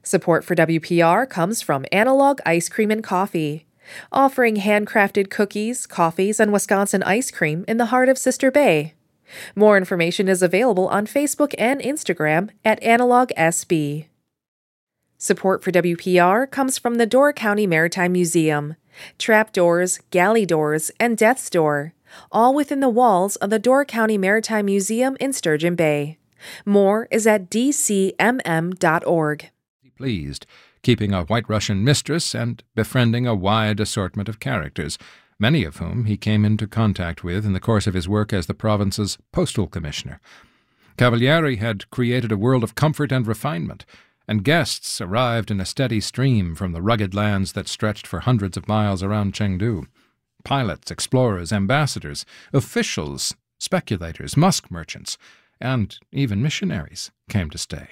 Support for WPR comes from Analog Ice Cream and Coffee, offering handcrafted cookies, coffees, and Wisconsin ice cream in the heart of Sister Bay. More information is available on Facebook and Instagram at AnalogSB. Support for WPR comes from the Door County Maritime Museum, trapdoors, galley doors, and death's door, all within the walls of the Door County Maritime Museum in Sturgeon Bay. More is at dcmm.org. Pleased, keeping a White Russian mistress and befriending a wide assortment of characters, many of whom he came into contact with in the course of his work as the province's postal commissioner. Cavalieri had created a world of comfort and refinement, and guests arrived in a steady stream from the rugged lands that stretched for hundreds of miles around Chengdu. Pilots, explorers, ambassadors, officials, speculators, musk merchants, and even missionaries came to stay.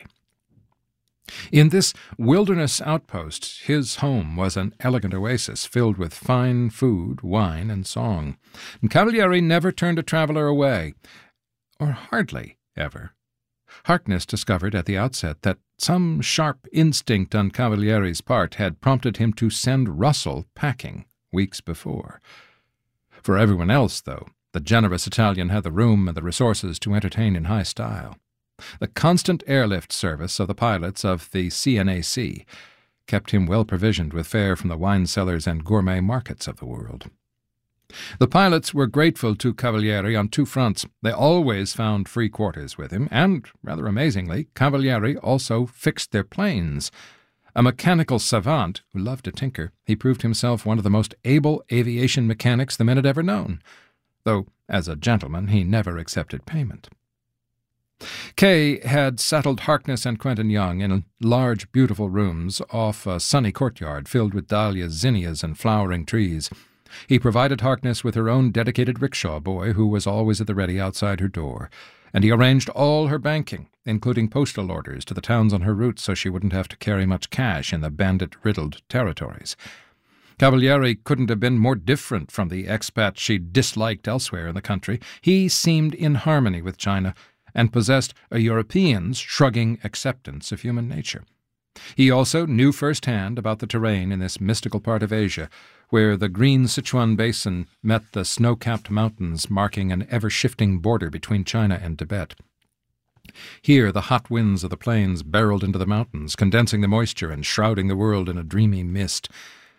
In this wilderness outpost, his home was an elegant oasis filled with fine food, wine, and song. And Cavalieri never turned a traveler away, or hardly ever. Harkness discovered at the outset that some sharp instinct on Cavalieri's part had prompted him to send Russell packing weeks before. For everyone else, though, the generous Italian had the room and the resources to entertain in high style. The constant airlift service of the pilots of the CNAC kept him well provisioned with fare from the wine cellars and gourmet markets of the world. The pilots were grateful to Cavalieri on two fronts. They always found free quarters with him, and, rather amazingly, Cavalieri also fixed their planes. A mechanical savant who loved to tinker, he proved himself one of the most able aviation mechanics the men had ever known, though, as a gentleman, he never accepted payment. Kay had settled Harkness and Quentin Young in large, beautiful rooms off a sunny courtyard filled with dahlias, zinnias, and flowering trees. He provided Harkness with her own dedicated rickshaw boy who was always at the ready outside her door, and he arranged all her banking, including postal orders to the towns on her route so she wouldn't have to carry much cash in the bandit-riddled territories. Cavalieri couldn't have been more different from the expat she disliked elsewhere in the country. He seemed in harmony with China, and possessed a European's shrugging acceptance of human nature. He also knew firsthand about the terrain in this mystical part of Asia, where the green Sichuan Basin met the snow-capped mountains marking an ever-shifting border between China and Tibet. Here the hot winds of the plains barreled into the mountains, condensing the moisture and shrouding the world in a dreamy mist.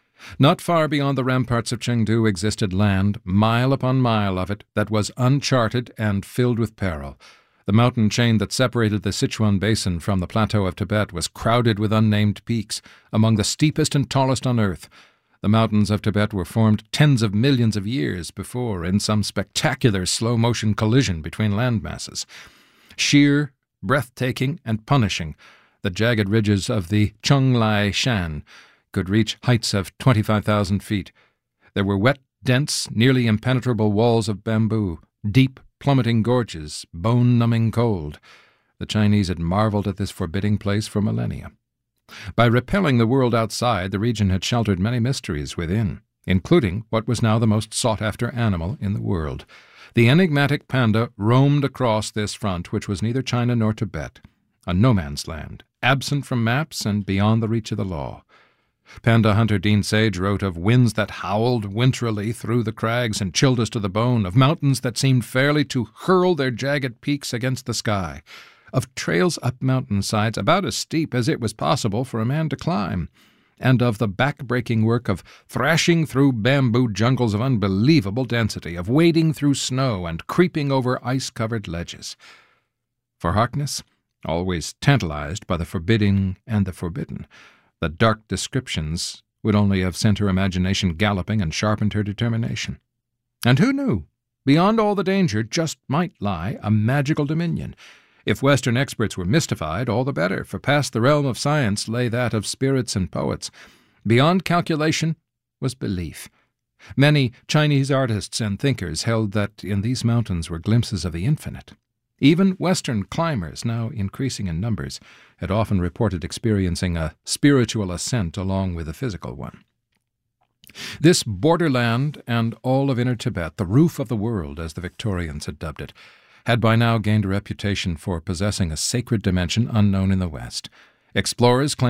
Not far beyond the ramparts of Chengdu existed land, mile upon mile of it, that was uncharted and filled with peril. The mountain chain that separated the Sichuan Basin from the plateau of Tibet was crowded with unnamed peaks, among the steepest and tallest on earth. The mountains of Tibet were formed tens of millions of years before in some spectacular slow-motion collision between land masses. Sheer, breathtaking, and punishing, the jagged ridges of the Chonglai Shan could reach heights of 25,000 feet. There were wet, dense, nearly impenetrable walls of bamboo, deep, plummeting gorges, bone-numbing cold. The Chinese had marveled at this forbidding place for millennia. By repelling the world outside, the region had sheltered many mysteries within, including what was now the most sought-after animal in the world. The enigmatic panda roamed across this front, which was neither China nor Tibet, a no-man's land, absent from maps and beyond the reach of the law. Panda hunter Dean Sage wrote of winds that howled winterly through the crags and chilled us to the bone, of mountains that seemed fairly to hurl their jagged peaks against the sky, of trails up mountainsides about as steep as it was possible for a man to climb, and of the back-breaking work of thrashing through bamboo jungles of unbelievable density, of wading through snow and creeping over ice-covered ledges. For Harkness, always tantalized by the forbidding and the forbidden, the dark descriptions would only have sent her imagination galloping and sharpened her determination. And who knew? Beyond all the danger just might lie a magical dominion. If Western experts were mystified, all the better, for past the realm of science lay that of spirits and poets. Beyond calculation was belief. Many Chinese artists and thinkers held that in these mountains were glimpses of the infinite. Even Western climbers, now increasing in numbers, had often reported experiencing a spiritual ascent along with a physical one. This borderland and all of inner Tibet, the roof of the world, as the Victorians had dubbed it, had by now gained a reputation for possessing a sacred dimension unknown in the West. Explorers claimed